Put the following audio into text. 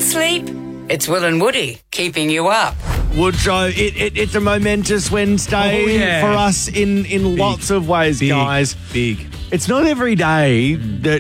sleep? It's Will and Woody keeping you up. Woodrow, it's a momentous Wednesday for us in lots of ways, guys. Big. It's not every day that